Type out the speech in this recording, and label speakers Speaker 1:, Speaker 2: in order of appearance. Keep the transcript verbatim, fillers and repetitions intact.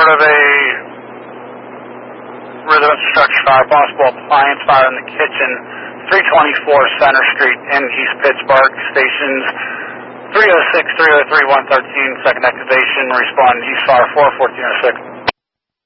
Speaker 1: report of a residential structure fire, possible appliance fire in the kitchen, three twenty-four Center Street in East Pittsburgh. Stations three oh six, three oh three, one thirteen, second activation. Respond East Fire four, fourteen oh six.